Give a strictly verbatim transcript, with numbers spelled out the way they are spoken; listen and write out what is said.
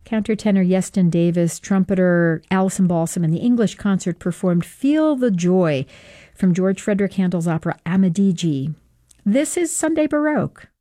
Countertenor Yeston Davis, trumpeter Alison Balsam, and the English Concert performed Feel the Joy from George Frederick Handel's opera Amadigi. This is Sunday Baroque.